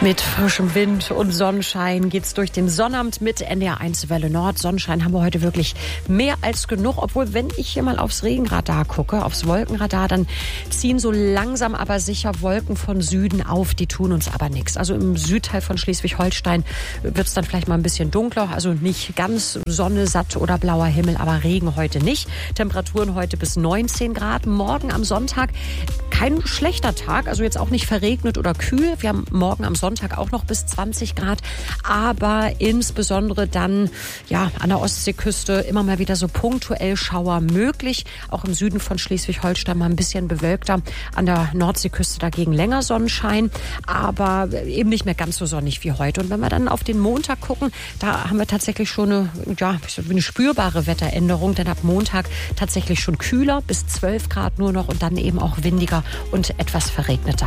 Mit frischem Wind und Sonnenschein geht's durch den Sonnabend mit NDR1 Welle Nord. Sonnenschein haben wir heute wirklich mehr als genug. Obwohl, wenn ich hier mal aufs Regenradar gucke, aufs Wolkenradar, dann ziehen so langsam aber sicher Wolken von Süden auf. Die tun uns aber nichts. Also im Südteil von Schleswig-Holstein wird's dann vielleicht mal ein bisschen dunkler. Also nicht ganz Sonne, satt oder blauer Himmel, aber Regen heute nicht. Temperaturen heute bis 19 Grad. Morgen am Sonntag kein schlechter Tag. Also jetzt auch nicht verregnet oder kühl. Wir haben morgen am Sonntag auch noch bis 20 Grad, aber insbesondere dann an der Ostseeküste immer mal wieder so punktuell Schauer möglich. Auch im Süden von Schleswig-Holstein mal ein bisschen bewölkter. An der Nordseeküste dagegen länger Sonnenschein, aber eben nicht mehr ganz so sonnig wie heute. Und wenn wir dann auf den Montag gucken, da haben wir tatsächlich schon eine spürbare Wetteränderung, denn ab Montag tatsächlich schon kühler, bis 12 Grad nur noch und dann eben auch windiger und etwas verregneter.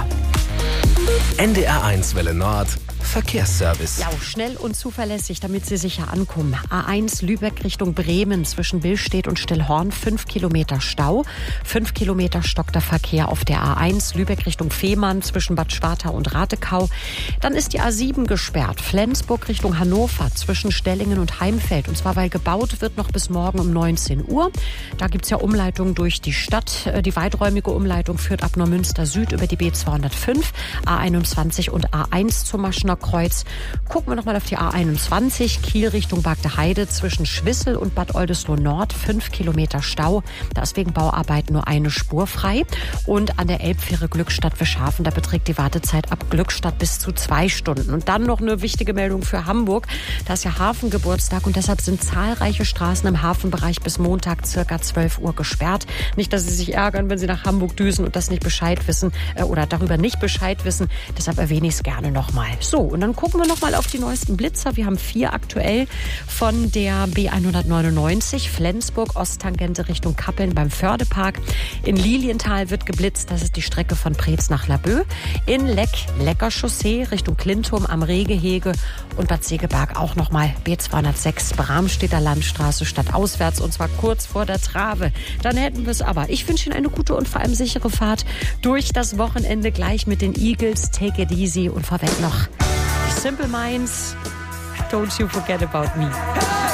NDR1 Welle Nord Verkehrsservice. Ja, schnell und zuverlässig, damit Sie sicher ankommen. A1 Lübeck Richtung Bremen zwischen Billstedt und Stillhorn 5 Kilometer Stau. 5 Kilometer stockt der Verkehr auf der A1 Lübeck Richtung Fehmarn zwischen Bad Schwartau und Ratekau. Dann ist die A7 gesperrt. Flensburg Richtung Hannover zwischen Stellingen und Heimfeld. Und zwar, weil gebaut wird noch bis morgen um 19 Uhr. Da gibt's ja Umleitungen durch die Stadt. Die weiträumige Umleitung führt ab Neumünster Süd über die B205, A21 und A1 zum Maschener Kreuz. Gucken wir noch mal auf die A21, Kiel Richtung Bagde-Heide zwischen Schwissel und Bad Oldesloe Nord, 5 Kilometer Stau. Da ist wegen Bauarbeiten nur eine Spur frei. Und an der Elbfähre Glückstadt-Wischhafen, da beträgt die Wartezeit ab Glückstadt bis zu 2 Stunden. Und dann noch eine wichtige Meldung für Hamburg. Da ist ja Hafengeburtstag und deshalb sind zahlreiche Straßen im Hafenbereich bis Montag circa 12 Uhr gesperrt. Nicht, dass Sie sich ärgern, wenn Sie nach Hamburg düsen und das nicht Bescheid wissen oder darüber nicht Bescheid wissen. Deshalb erwähne ich es gerne nochmal. So, und dann gucken wir nochmal auf die neuesten Blitzer. Wir haben 4 aktuell von der B199 Flensburg Osttangente Richtung Kappeln beim Fördepark. In Lilienthal wird geblitzt. Das ist die Strecke von Preetz nach Laboe. In Leck Lecker Chaussee Richtung Klintum am Rehgehege und Bad Segeberg auch nochmal B206 Bramstedter Landstraße stadtauswärts und zwar kurz vor der Trave. Dann hätten wir es aber. Ich wünsche Ihnen eine gute und vor allem sichere Fahrt durch das Wochenende gleich mit den Eagles. Take it easy und vorweg noch Simple Minds, Don't You Forget About Me.